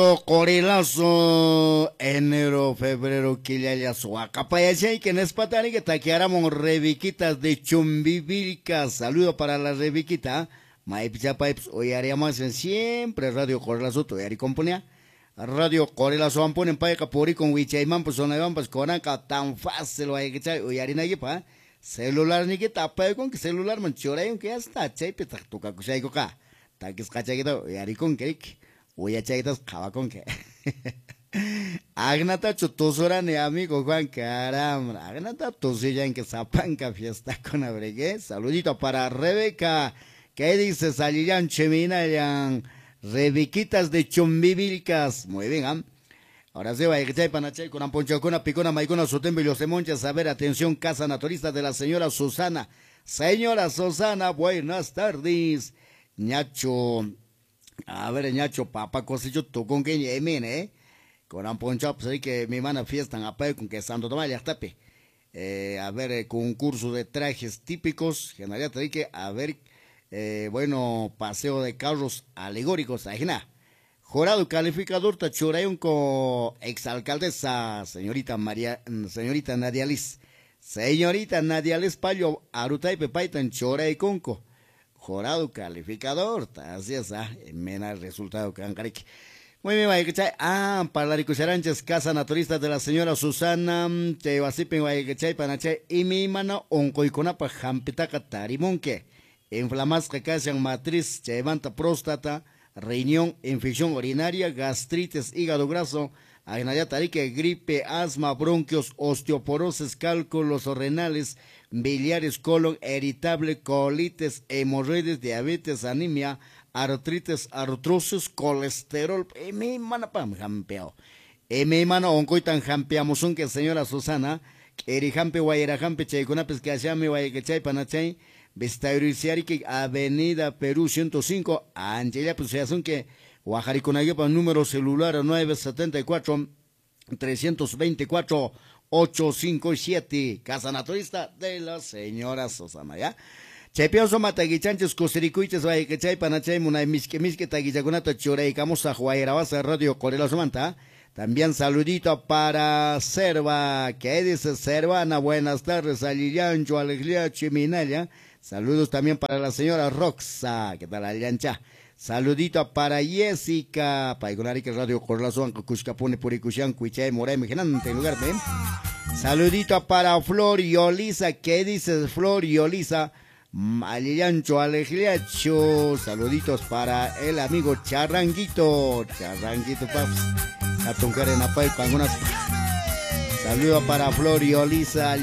Corilazo, enero, febrero, quillayazo, acapayachay, que no es patani, que taqueáramos rebiquitas de Chumbivilca. Saludo para la rebiquita. Maipicha Pipes, hoy haríamos en siempre Radio Corilazo, todavía componía. Radio Corilazo, amponen paica pori con Wichayman, pues son pues conaca tan fácil, hoy harina pa. Celular ni que tapa con que celular manchora, que ya está, chay, peta, toca cuchay coca. Taquis cachaquito, hoy harí con cake. Voy a chaquitas cava con que. Agnata chutosora ne amigo Juan caramba. Agnata tosilla en que zapanca fiesta con abregué. Saludito para Rebeca. ¿Qué dice Salillan Chemina? Rebequitas de Chumbivilcas. Muy bien, ¿ah? Ahora se va a echar panachay con amponcha con una picona maicona sotembe los semonchas. A ver, atención, casa naturista de la señora Susana. Señora Susana, buenas tardes. Ñacho. A ver, ñacho, papá, cosillo, tú con que ñemine, con un poncho, pues ahí que mi mana fiesta en apay con que Santo Tomás ya tape. A ver, concurso de trajes típicos, generalidad trae que, a ver, bueno, paseo de carros alegóricos, ajena. Jurado calificador, tachurayon con exalcaldesa, señorita Nadia Liz. Señorita Nadia Liz Palio, Arutay Pepaitan, Choray Conco. Jurado calificador, así es, mena el resultado que han carique. Muy bien, Guayquechay. Para la ricucharanches, casa naturista de la señora Susana, te vasipen Guayquechay, panachay, y mi mano, oncoiconapa, jampitaca tarimonque. Inflamas que casan matriz, levanta próstata, riñón, infección urinaria, gastritis, hígado graso, agnaya tarique, gripe, asma, bronquios, osteoporosis, cálculos renales, biliares, colon irritable, colitis, hemorroides, diabetes, anemia, artritis, artrosis, colesterol, mi mana pam jampeo. Mi mano oncoitan jampeamos un que señora Susana, eri jampe guayera jampe chayconapes que allame guayquechay panachay, Vestauriciari que Avenida Perú 105, Angela pues se hacen que Guajariconaguepa número celular 974 324 857, casa naturista de la señora Susana, ¿ya? Chepioso mataguichanches cosiricuiches vaya que chay panachay munay misque taguichagunata choreicamos a Juairabasa Radio Corilazo Manta. También saludito para Serva, que dice Servana, buenas tardes, a Lillancho, Alegría Chiminella. Saludos también para la señora Roxa, ¿qué tal Aliancha? Saludito para Jessica, para que Radio Corilazo, Cuscapone, Puricuchan, Cuichay, Moray, Mejenante, en lugar de. Saludito para Flor y Olisa, ¿qué dices Flor y Olisa? Aliancho, Alegliacho, saluditos para el amigo Charranguito, paps, a tocar en la paipa algunas. Saludos para Flor y Olisa.